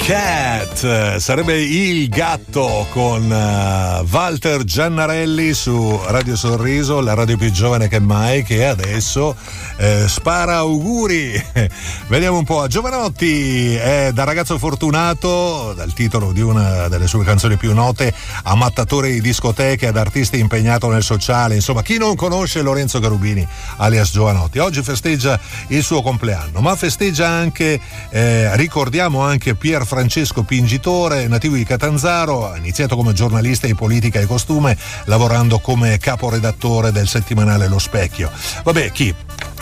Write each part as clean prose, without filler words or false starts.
Cat sarebbe il gatto con Walter Giannarelli su Radio Sorriso, la radio più giovane che mai, che adesso spara auguri. Vediamo un po'. Giovanotti è da ragazzo fortunato, dal titolo di una delle sue canzoni più note, a mattatore di discoteche, ad artista impegnato nel sociale. Insomma, chi non conosce Lorenzo Garubini alias Giovanotti? Oggi festeggia il suo compleanno, ma festeggia anche, ricordiamo anche Pier Francesco Pingitore, nativo di Catanzaro, ha iniziato come giornalista di politica e costume, lavorando come caporedattore del settimanale Lo Specchio. Vabbè, chi?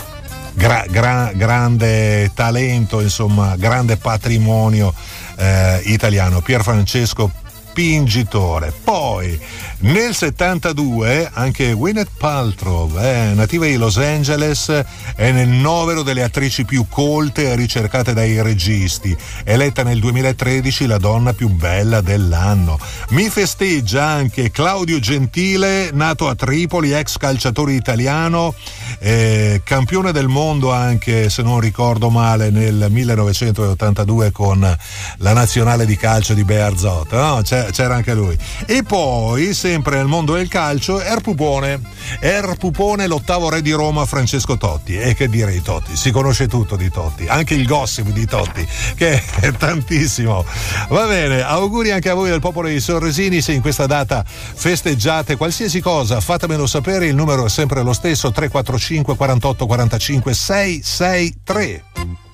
Grande talento, insomma, grande patrimonio italiano, Pier Francesco Pingitore. Poi nel 72 anche Gwyneth Paltrow, nativa di Los Angeles, è nel novero delle attrici più colte e ricercate dai registi, eletta nel 2013 la donna più bella dell'anno. Mi festeggia anche Claudio Gentile, nato a Tripoli, ex calciatore italiano, campione del mondo anche, se non ricordo male, nel 1982 con la nazionale di calcio di Bearzot, no? C'era anche lui. E poi sempre nel mondo del calcio Erpupone, l'ottavo re di Roma, Francesco Totti. E che dire di Totti, si conosce tutto di Totti, anche il gossip di Totti, che è tantissimo. Va bene, auguri anche a voi del popolo dei Sorresini. Se in questa data festeggiate qualsiasi cosa, fatemelo sapere, il numero è sempre lo stesso, 345 48 45 663.